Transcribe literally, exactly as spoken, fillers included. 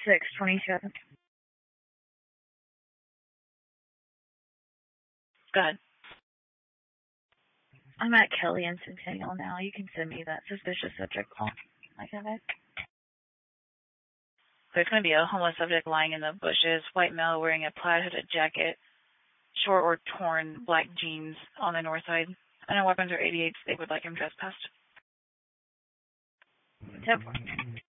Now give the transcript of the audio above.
six twenty-seven. Go ahead. I'm at Kelly and Centennial now. You can send me that suspicious subject call. I got it. There's going to be a homeless subject lying in the bushes, white male wearing a plaid hooded jacket, short or torn black jeans on the north side. I know weapons are eighty-eights. They would like him trespassed. Yep.